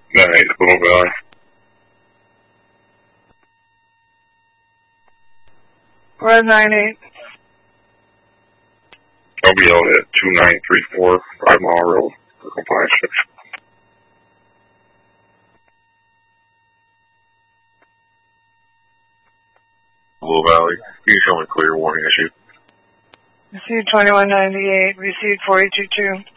Little Valley. Red 98. LBL at 2934 5 Mile Road for compliance checks. Little Valley, can you show me clear warning issue? Received 2198, received 4822.